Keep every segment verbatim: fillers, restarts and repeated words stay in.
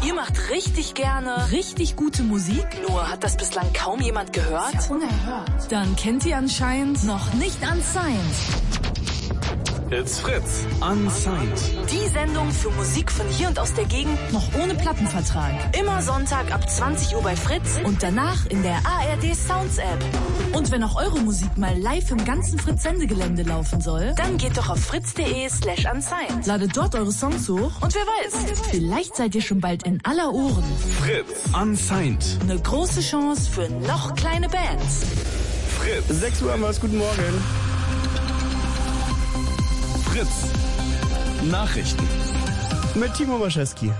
Ihr macht richtig gerne richtig gute Musik? Nur hat das bislang kaum jemand gehört? Das ist ja unerhört. Dann kennt ihr anscheinend noch nicht Unsigned. It's Fritz. Unsigned. Die Sendung für Musik von hier und aus der Gegend. Noch ohne Plattenvertrag. Immer Sonntag ab zwanzig Uhr bei Fritz. Und danach in der A R D Sounds App. Und wenn auch eure Musik mal live im ganzen Fritz-Sendegelände laufen soll, dann geht doch auf fritz.de slash unsigned. Ladet dort eure Songs hoch. Und wer weiß, vielleicht seid ihr schon bald in aller Ohren. Fritz. Unsigned. Eine große Chance für noch kleine Bands. Fritz. sechs Uhr haben wir es. Guten Morgen. Fritz. Nachrichten. Mit Timo Maschewski.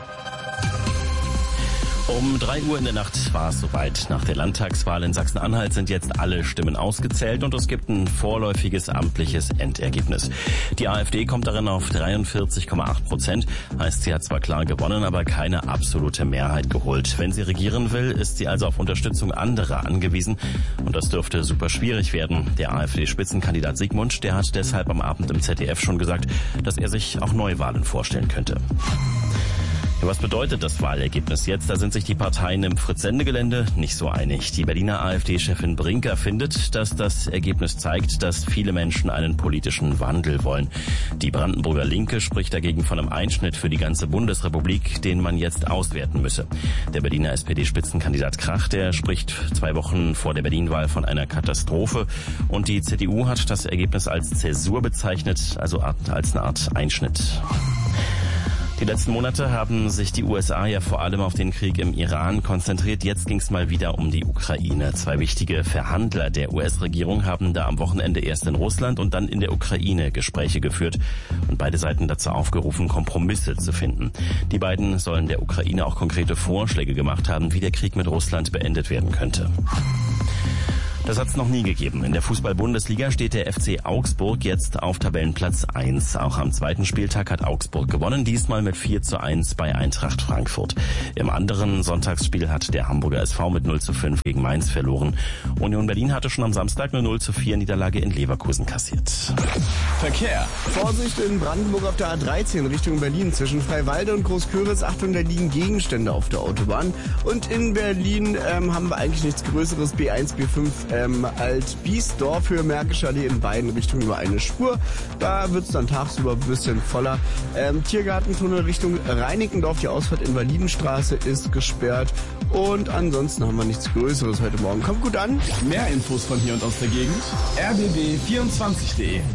Um drei Uhr in der Nacht war es soweit. Nach der Landtagswahl in Sachsen-Anhalt sind jetzt alle Stimmen ausgezählt und es gibt ein vorläufiges amtliches Endergebnis. Die AfD kommt darin auf dreiundvierzig Komma acht Prozent. Heißt, sie hat zwar klar gewonnen, aber keine absolute Mehrheit geholt. Wenn sie regieren will, ist sie also auf Unterstützung anderer angewiesen. Und das dürfte super schwierig werden. Der AfD-Spitzenkandidat Sigmund, der hat deshalb am Abend im Z D F schon gesagt, dass er sich auch Neuwahlen vorstellen könnte. Ja, was bedeutet das Wahlergebnis jetzt? Da sind sich die Parteien im Fritz-Sendegelände nicht so einig. Die Berliner AfD-Chefin Brinker findet, dass das Ergebnis zeigt, dass viele Menschen einen politischen Wandel wollen. Die Brandenburger Linke spricht dagegen von einem Einschnitt für die ganze Bundesrepublik, den man jetzt auswerten müsse. Der Berliner S P D-Spitzenkandidat Krach, der spricht zwei Wochen vor der Berlin-Wahl von einer Katastrophe. Und die C D U hat das Ergebnis als Zäsur bezeichnet, also als eine Art Einschnitt. Die letzten Monate haben sich die U S A ja vor allem auf den Krieg im Iran konzentriert. Jetzt ging es mal wieder um die Ukraine. Zwei wichtige Verhandler der U S-Regierung haben da am Wochenende erst in Russland und dann in der Ukraine Gespräche geführt und beide Seiten dazu aufgerufen, Kompromisse zu finden. Die beiden sollen der Ukraine auch konkrete Vorschläge gemacht haben, wie der Krieg mit Russland beendet werden könnte. Das hat es noch nie gegeben. In der Fußball-Bundesliga steht der F C Augsburg jetzt auf Tabellenplatz eins. Auch am zweiten Spieltag hat Augsburg gewonnen, diesmal mit vier zu eins bei Eintracht Frankfurt. Im anderen Sonntagsspiel hat der Hamburger S V mit null zu fünf gegen Mainz verloren. Union Berlin hatte schon am Samstag eine null zu vier Niederlage in Leverkusen kassiert. Verkehr. Vorsicht in Brandenburg auf der A dreizehn Richtung Berlin. Zwischen Freiwalde und Großköritz. Achtung, da liegen Gegenstände auf der Autobahn. Und in Berlin ähm, haben wir eigentlich nichts Größeres. B eins, B fünf ähm, Alt-Biesdorf, Höhe Märkische Allee in beiden Richtungen nur eine Spur. Da wird es dann tagsüber ein bisschen voller. Ähm, Tiergartentunnel Richtung Reinickendorf. Die Ausfahrt Invalidenstraße ist gesperrt. Und ansonsten haben wir nichts Größeres heute Morgen. Kommt gut an. Mehr Infos von hier und aus der Gegend. r b b vierundzwanzig punkt de.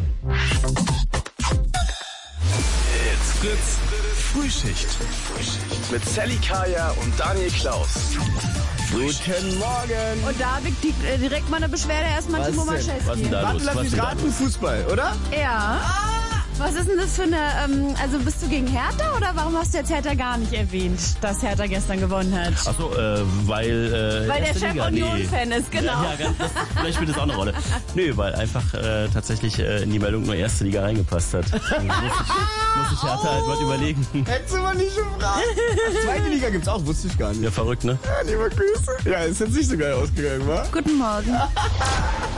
It's Fritz. Frühschicht. Mit Sally Kaya und Daniel Klaus. Guten Morgen. Und da liegt die, äh, direkt mal eine Beschwerde erstmal Was Timo denn? Was Maschewski. denn da Warte, los? lass Was mich denn da raten, los? Fußball, oder? Ja. Was ist denn das für eine, ähm, also bist du gegen Hertha oder warum hast du jetzt Hertha gar nicht erwähnt, dass Hertha gestern gewonnen hat? Ach so, äh, weil... Äh, Weil der erste Chef Liga, Union-Fan ist, genau. Ja, ja, ganz, das, vielleicht spielt das auch eine Rolle. Nö, weil einfach äh, tatsächlich äh, in die Meldung nur erste Liga reingepasst hat. Also muss ich, muss ich Hertha halt was überlegen. Hättest du mal nicht gefragt. Ach, zweite Liga gibt's auch, wusste ich gar nicht. Ja, verrückt, ne? Ja, lieber Grüße. Ja, ist jetzt nicht so geil ausgegangen, wa? Guten Morgen.